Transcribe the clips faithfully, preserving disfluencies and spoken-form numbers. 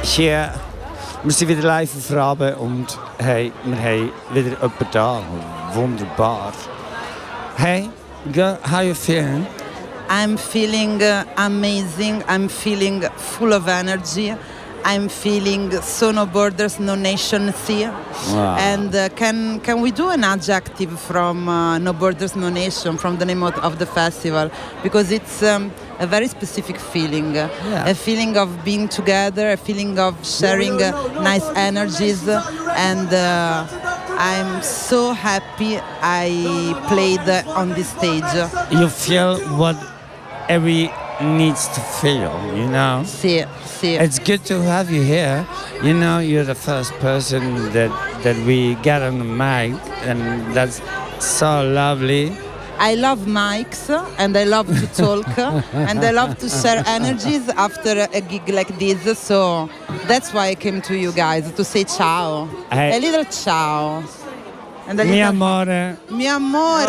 Hier, wir sind wieder live auf Rabe und hey, wir haben wieder jemanden da. Wunderbar. Hey, girl, how you feeling? I'm feeling uh, amazing. I'm feeling full of energy. I'm feeling so no borders, no nation here. Wow. And uh, can can we do an adjective from uh, No Borders, No Nation, from the name of, of the festival? Because it's um, a very specific feeling. Yeah. A feeling of being together, a feeling of sharing uh, nice energies. And uh, I'm so happy I played uh, on this stage. You feel what every needs to feel, you know? See, see. It's good to have you here. You know, you're the first person that, that we get on the mic, and that's so lovely. I love mics, and I love to talk, and I love to share energies after a gig like this. So that's why I came to you guys, to say ciao. Hey. A little ciao. And a Mi little amore. Mi amore.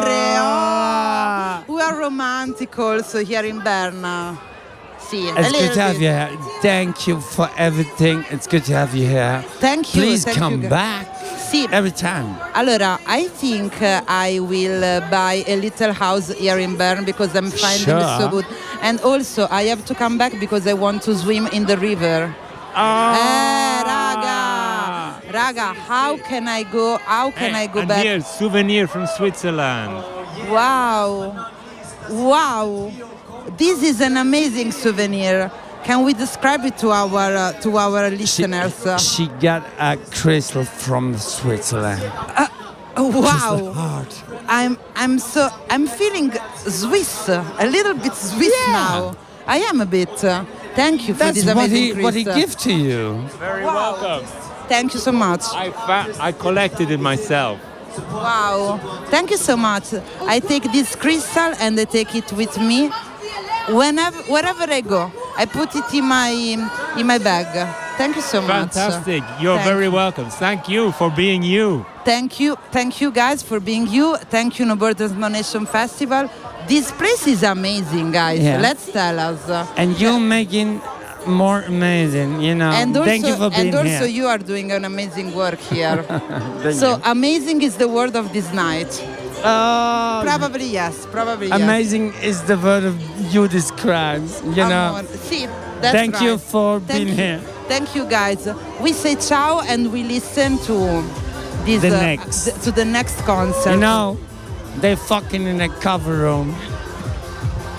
Ah. Oh. We are romantic also here in Berna. Sì, a It's little good to have bit. you here. Thank you for everything. It's good to have you here. Thank you. Please thank come you. back Sì. every time. Allora, I think uh, I will uh, buy a little house here in Bern because I'm finding Sure. it so good. And also, I have to come back because I want to swim in the river. Eh, raga! Raga, how can I go? How can I go and back? here, souvenir from Switzerland. Wow! Wow! This is an amazing souvenir. Can we describe it to our uh, to our She, listeners? she got a crystal from Switzerland. Oh, Crystal wow! heart. I'm I'm so I'm feeling Swiss, a little bit Swiss Yeah. now. I am a bit. Uh, thank you for That's this what amazing he what he Chris. gave to you. Very Wow. welcome. Thank you so much. I fa- I collected it myself. Wow. Thank you so much. I take this crystal and I take it with me whenever wherever I go. I put it in my in my bag. Thank you so much. Fantastic. You're Thank very you. welcome. Thank you for being you. Thank you. Thank you guys for being you. Thank you No Borders, No Nation Festival. This place is amazing, guys. Yeah. Let's tell us. And you're making more amazing, you know. And also, Thank you for being and also here. you are doing an amazing work here. Thank So you. amazing is the word of this night. Oh, Probably yes. Probably yes. amazing is the word of you describes, you know. Amor. See, that's Thank right. you for Thank being you. here. Thank you, guys. We say ciao and we listen to this The uh, next. th- to the next concert. You know, they fucking in a cover room.